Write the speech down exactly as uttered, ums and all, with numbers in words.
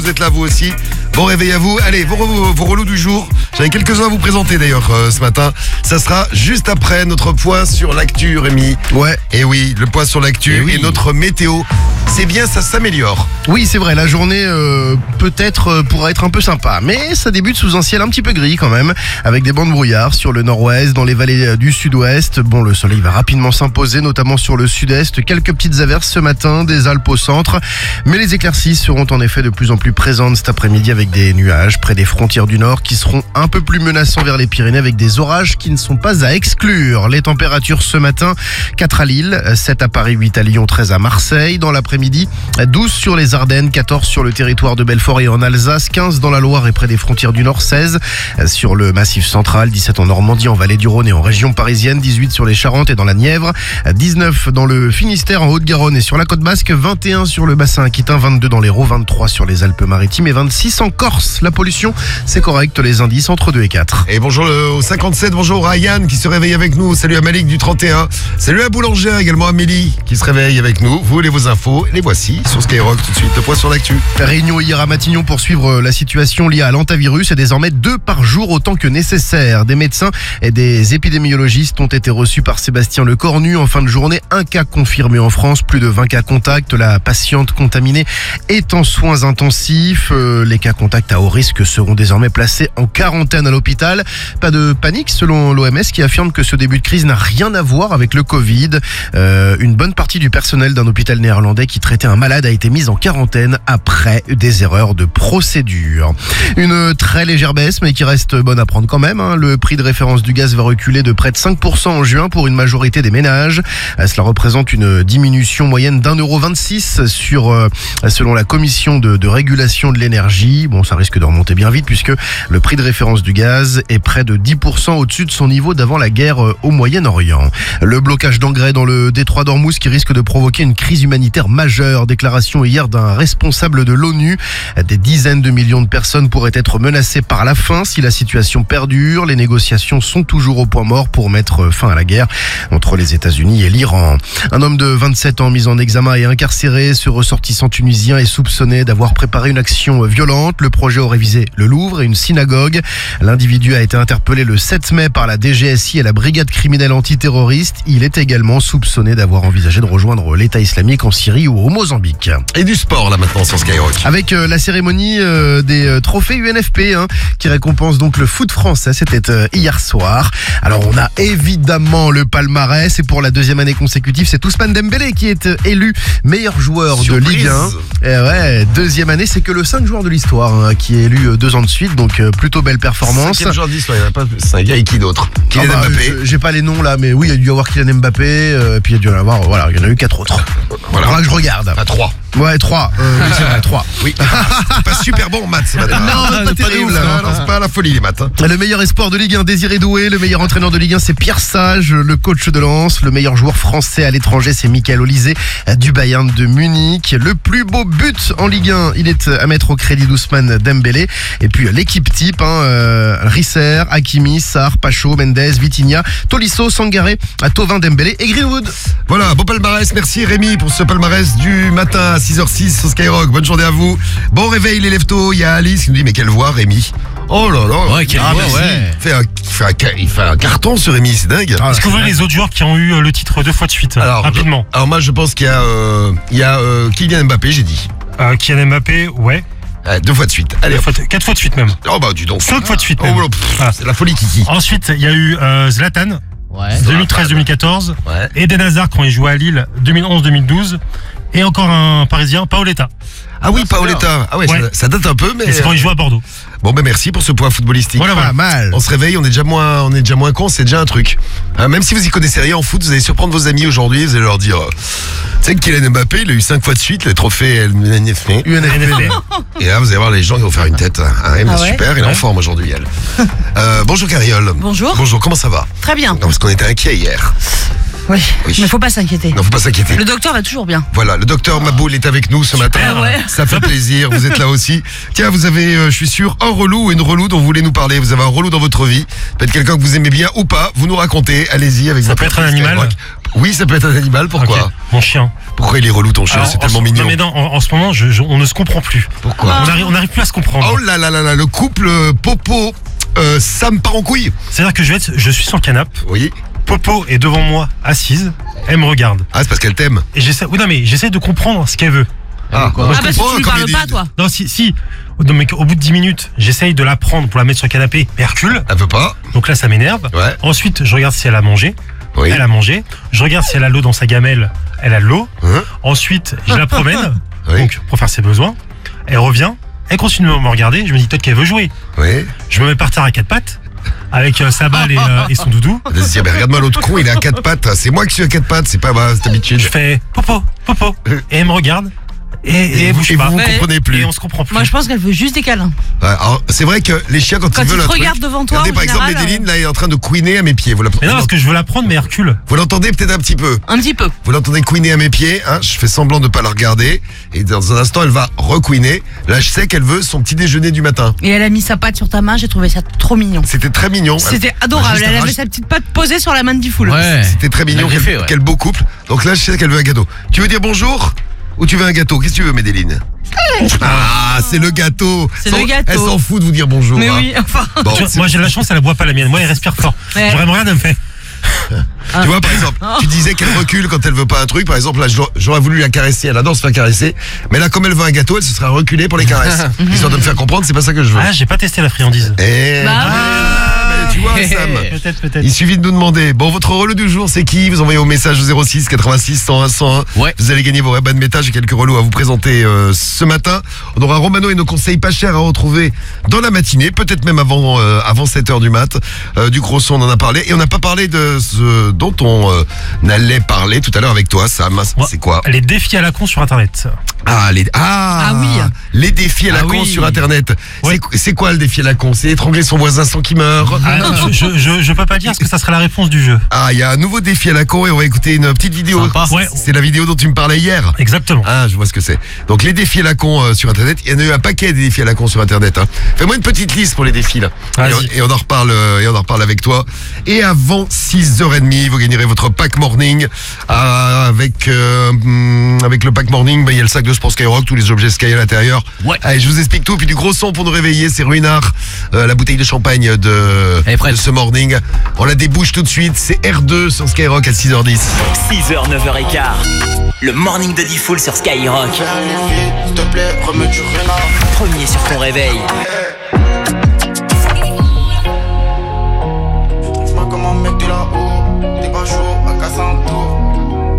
Vous êtes là vous aussi. Bon réveil à vous. Allez, vos, vos, vos relous du jour. J'avais quelques-uns à vous présenter d'ailleurs euh, ce matin. Ça sera juste après notre point sur l'actu, Rémi. Ouais. Et oui, le point sur l'actu Et oui. et notre météo. C'est bien, ça s'améliore. Oui, c'est vrai, la journée euh, peut-être euh, pourra être un peu sympa, mais ça débute sous un ciel un petit peu gris quand même, avec des bancs de brouillard sur le nord-ouest, dans les vallées euh, du sud-ouest. Bon, le soleil va rapidement s'imposer, notamment sur le sud-est. Quelques petites averses ce matin, des Alpes au centre, mais les éclaircies seront en effet de plus en plus présentes cet après-midi avec des nuages près des frontières du nord qui seront un peu plus menaçants vers les Pyrénées avec des orages qui ne sont pas à exclure. Les températures ce matin, quatre à Lille, sept à Paris, huit à Lyon, treize à Marseille. Dans l'après-midi, douze sur les Ardennes, quatorze sur le territoire de Belfort et en Alsace, quinze dans la Loire et près des frontières du Nord, seize sur le Massif central, dix-sept en Normandie, en Vallée du Rhône et en région parisienne, dix-huit sur les Charentes et dans la Nièvre, dix-neuf dans le Finistère, en Haute-Garonne et sur la côte basque, vingt et un sur le bassin aquitain, vingt-deux dans l'Hérault, vingt-trois sur les Alpes-Maritimes et vingt-six en Corse. La pollution, c'est correct, les indices entre deux et quatre. Et bonjour au cinquante-sept, bonjour à Ryan qui se réveille avec nous. Salut à Malik du trente et un. Salut à Boulangère, également Amélie qui se réveille avec nous. Vous voulez vos infos, les voici sur Skyrock tout de suite. Le point sur l'actu. Réunion hier à Matignon pour suivre la situation liée à l'hantavirus et désormais deux par jour autant que nécessaire. Des médecins et des épidémiologistes ont été reçus par Sébastien Lecornu. En fin de journée, un cas confirmé en France, plus de vingt cas contacts. La patiente contaminée est en soins intensifs. Euh, les cas contacts à haut risque seront désormais placés en quarantaine à l'hôpital. Pas de panique selon l'O M S qui affirme que ce début de crise n'a rien à voir avec le Covid. Euh, une bonne partie du personnel d'un hôpital néerlandais qui traitait un malade a été mise en quarantaine après des erreurs de procédure. Une très légère baisse mais qui reste bonne à prendre quand même. Hein. Le prix de référence du gaz va reculer de près de cinq pour cent en juin pour une majorité des ménages. Cela représente une diminution moyenne d'un euro vingt-six sur, euh, selon la commission de, de régulation de l'énergie. Bon, ça risque de remonter bien vite puisque le prix de référence du gaz est près de dix pour cent au-dessus de son niveau d'avant la guerre au Moyen-Orient. Le blocage d'engrais dans le détroit d'Ormuz qui risque de provoquer une crise humanitaire majeure. Déclaration hier d'un responsable de l'ONU. Des dizaines de millions de personnes pourraient être menacées par la faim si la situation perdure. Les négociations sont toujours au point mort pour mettre fin à la guerre entre les États-Unis et l'Iran. Un homme de vingt-sept ans mis en examen et incarcéré. Ce ressortissant tunisien est soupçonné d'avoir préparé une action violente. Le projet aurait visé le Louvre et une synagogue. L'individu a été interpellé le sept mai par la D G S I et la brigade criminelle antiterroriste. Il est également soupçonné d'avoir envisagé de rejoindre l'État islamique en Syrie ou au Mozambique. Et du sport là maintenant sur Skyrock. Avec euh, la cérémonie euh, des euh, trophées U N F P hein, qui récompense donc le foot français. C'était euh, hier soir. Alors on a évidemment le palmarès et pour la deuxième année consécutive, c'est Ousmane Dembélé qui est euh, élu meilleur joueur Surprise. de Ligue un. Et ouais, deuxième année, c'est que le cinq joueur de l'histoire hein, qui est élu euh, deux ans de suite, donc euh, plutôt belle performance. Cinquième joueur d'histoire, il n'y en a pas. C'est un gars et qui d'autre Kylian Ah bah, Mbappé. je- J'ai pas les noms là, mais oui, il y a dû y avoir Kylian Mbappé, euh, puis il y a dû y en avoir, voilà, il y en a eu quatre autres. Voilà. Faudra que je regarde. À trois. Ouais, trois. Euh, oui, c'est vrai, trois. Oui. C'est pas super bon en maths ce matin. Non, pas terrible. Ah, non, c'est pas la folie les maths. hein. Le meilleur espoir de Ligue un, Désiré Doué. Le meilleur entraîneur de Ligue un, c'est Pierre Sage, le coach de Lens. Le meilleur joueur français à l'étranger, c'est Michael Olysée du Bayern de Munich. Le plus beau but en Ligue un, il est à mettre au crédit d'Ousmane Dembélé. Et puis l'équipe type, hein, euh, Risser, Hakimi, Sarr, Pacho, Mendes, Vitinha, Tolisso, Sangaré, Thauvin, Dembélé et Greenwood. Voilà, beau palmarès. Merci Rémi pour ce palmarès du matin à six heures six sur Skyrock. Bonne journée à vous. Bon réveil les leftos. Il y a Alice qui nous dit mais quelle voix Rémi. Oh là là. Ouais, quelle Ah, voix, merci. ouais. Il fait un, il fait un ca- il fait un carton ce Rémi, c'est dingue. Ah, Est-ce que vous voyez les autres joueurs qui ont eu euh, le titre deux fois de suite Alors, rapidement je- alors moi je pense qu'il y a, euh, il y a euh, Kylian Mbappé, j'ai dit. euh, Kylian Mbappé, ouais. Euh, deux fois de suite. Allez. Deux hop. fois de- quatre fois de suite même. Oh bah dis donc. Cinq fois de suite Oh, même. bah, pff, Voilà. c'est la folie Kiki. Ensuite, il y a eu euh, Zlatan, deux mille treize deux mille quatorze. Ouais. Eden Hazard quand il jouait à Lille, deux mille onze deux mille douze. Et encore un Parisien, Paoletta. Ah oui, Paoletta. Ah ouais, Ouais. Ça, ça date un peu, mais. Et c'est quand il jouait à Bordeaux. Bon ben merci pour ce point footballistique. Voilà, Pas voilà. mal. On se réveille, on est déjà moins, on est déjà moins con, c'est déjà un truc. Hein, même si vous y connaissez rien en foot, vous allez surprendre vos amis aujourd'hui, vous allez leur dire, euh, tu sais que Kylian Mbappé, il a eu cinq fois de suite le trophée U N F P. Et là, vous allez voir les gens qui vont faire une tête. Ah, elle est Ah ouais super, elle est en Ouais. forme aujourd'hui, elle. Euh, bonjour Cariole. Bonjour. Bonjour, comment ça va? Très bien. Non, parce qu'on était inquiets hier. Oui. Oui. Mais faut pas s'inquiéter. Non, faut pas s'inquiéter. Le docteur est toujours bien. Voilà, le docteur Maboul est avec nous ce matin. ouais. Ça fait plaisir, vous êtes là aussi. Tiens, vous avez, euh, je suis sûr, un relou ou une relou dont vous voulez nous parler. Vous avez un relou dans votre vie. Peut-être quelqu'un que vous aimez bien ou pas. Vous nous racontez. Allez-y avec Ça votre peut être un appli animal. Skyrock. Oui, ça peut être un animal, pourquoi Ok, mon chien. Pourquoi il est relou ton chien? Alors, C'est en tellement ce- mignon. Non mais non, en, en ce moment, je, je- on ne se comprend plus. Pourquoi On n'arrive on n'arrive plus à se comprendre. Oh là là là là, le couple euh, Popo, euh, Sam part en couille. C'est-à-dire que je vais être, je suis sur le canapé, Oui. Popo est devant moi, assise, elle me regarde. Ah, c'est parce qu'elle t'aime. Et j'essaie, oui non mais j'essaie de comprendre ce qu'elle veut. Ah, quoi. moi, Ah je parce que comprends tu lui quand parles il pas, dit- toi. Non si, si, non, mais au bout de dix minutes, j'essaye de la prendre pour la mettre sur le canapé, mais elle recule. Elle veut pas. Donc là ça m'énerve. Ouais. Ensuite, je regarde si elle a mangé. Oui. Elle a mangé. Je regarde si elle a l'eau dans sa gamelle. Elle a de l'eau. Hein Ensuite, je la promène. Oui. Donc, pour faire ses besoins. Elle revient. Elle continue de me regarder. Je me dis peut-être qu'elle veut jouer. Oui. Je me mets par terre à quatre pattes. Avec euh, sa balle et, euh, et son doudou. Elle va se dire, mais regarde-moi l'autre con, il est à quatre pattes. C'est moi qui suis à quatre pattes, c'est pas bah, cette habitude. Je fais popo, popo. Et elle me regarde. Et, et, Et elle vous, bouge et pas. vous vous Ouais. comprenez plus. Et on se comprend plus. Moi, je pense qu'elle veut juste des câlins. Ouais, alors, c'est vrai que les chiens, quand, Quand ils ils veulent te un truc, regardent devant toi, regardez en par exemple, général, Médéline, là, elle est en train de couiner à mes pieds. Vous la- Mais non, parce que je veux la prendre, mais elle recule. vous l'entendez peut-être un petit peu. Un petit peu. Vous l'entendez couiner à mes pieds, hein, je fais semblant de ne pas la regarder. Et dans un instant, elle va recouiner. Là, je sais qu'elle veut son petit déjeuner du matin. Et elle a mis sa patte sur ta main, j'ai trouvé ça trop mignon. C'était très mignon. C'était Elle- adorable. juste Elle arrache- avait sa petite patte posée sur la main de Diffoul. Ouais. C'était très mignon, Elle a quel, griffé, ouais. quel beau couple. Donc là, je sais qu'elle veut un gâteau. Tu veux dire bonjour ou tu veux un gâteau? Qu'est-ce que tu veux, Médéline? Ah, c'est le gâteau. C'est Sans- le gâteau. Elle s'en fout de vous dire bonjour. Mais hein. oui, enfin. Bon, Tu vois, c'est- moi, j'ai la chance, elle ne boit pas la mienne. Moi, elle respire fort. Ouais. Genre, elle me regarde, elle me fait. Tu vois, par exemple, tu disais qu'elle recule quand elle veut pas un truc. Par exemple, là, j'aurais- j'aurais voulu la caresser. Elle adore se faire caresser. Mais là, comme elle veut un gâteau, elle se sera reculée pour les caresses. Histoire de me faire comprendre, c'est pas ça que je veux. Ah, j'ai pas testé la friandise. Eh, Bah ah, mais tu vois, Sam. Peut-être, peut-être. Il suffit de nous demander. Bon, votre relou du jour, c'est qui? Vous envoyez au message au zéro six quatre-vingt-six cent un cent un. Ouais. Vous allez gagner vos rabats de métage et quelques relous à vous présenter euh, ce matin. On aura Romano et nos conseils pas chers à retrouver dans la matinée, peut-être même avant euh, avant sept heures du mat. Euh, du gros son, on en a parlé. Et on n'a pas parlé de ce dont on euh, allait parler tout à l'heure avec toi, Sam. Ouais. C'est quoi? Les défis à la con sur Internet. Ah, les, ah, Ah oui. les défis à la Ah con oui. sur Internet. Ouais. C'est- C'est quoi le défi à la con? C'est étrangler son voisin sans qu'il meure. Ah, non, je, je, je peux pas dire parce que ça serait la réponse du jeu. Ah, il y a un nouveau défi à la con et on va écouter une petite vidéo. Sympa. Ouais. C'est la vidéo dont tu me parlais hier. Exactement. Ah, je vois ce que c'est. Donc les défis à la con euh, sur Internet, il y en a eu un paquet des défis à la con sur Internet. Hein. Fais-moi une petite liste pour les défis là. Et Vas-y. on, et on en reparle euh, et on en reparle avec toi. Et avant six heures trente, vous gagnerez votre pack morning Ah, avec euh, hum, avec le pack morning. Bah, il y a le sac de sport Skyrock, tous les objets Sky à l'intérieur. Ouais. Allez, je vous explique tout. Puis du gros son pour nous réveiller, c'est Ruinard, euh, la bouteille de champagne de, Elle est prête. de ce morning. On la débouche tout de suite. C'est R deux sur Skyrock à six heures dix. six heures, neuf heures quinze. Le morning de Diffoul sur Skyrock. S'il te plaît, remets du renard. Premier sur ton réveil. Eh,